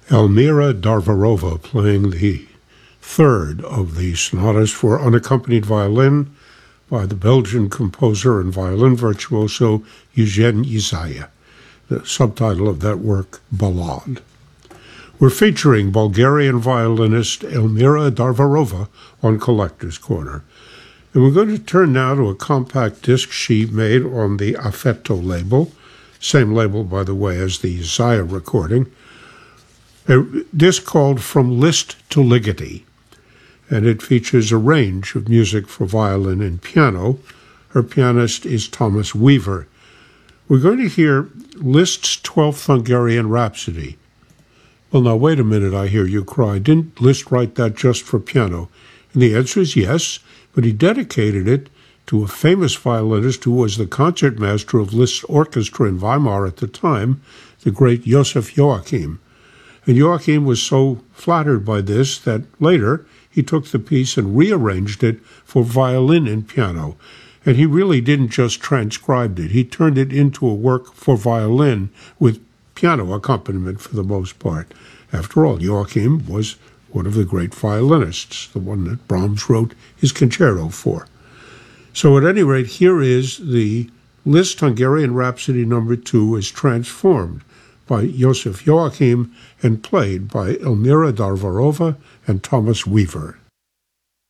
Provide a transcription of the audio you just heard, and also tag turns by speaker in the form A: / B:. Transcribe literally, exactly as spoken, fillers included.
A: Elmira Darvarova playing the third of the sonatas for unaccompanied violin by the Belgian composer and violin virtuoso Eugène Ysaye. The subtitle of that work, Ballade. We're featuring Bulgarian violinist Elmira Darvarova on Collector's Corner. And we're going to turn now to a compact disc she made on the Affetto label, same label, by the way, as the Ysaye recording, a disc called From Liszt to Ligeti, and it features a range of music for violin and piano. Her pianist is Thomas Weaver. We're going to hear Liszt's twelfth Hungarian Rhapsody. Well, now, wait a minute, I hear you cry. Didn't Liszt write that just for piano? And the answer is yes, but he dedicated it to a famous violinist who was the concertmaster of Liszt's orchestra in Weimar at the time, the great Joseph Joachim. And Joachim was so flattered by this that later he took the piece and rearranged it for violin and piano. And he really didn't just transcribe it. He turned it into a work for violin with piano accompaniment for the most part. After all, Joachim was one of the great violinists, the one that Brahms wrote his concerto for. So at any rate, here is the Liszt Hungarian Rhapsody number two as transformed by Joseph Joachim and played by Elmira Darvarova and Thomas Weaver.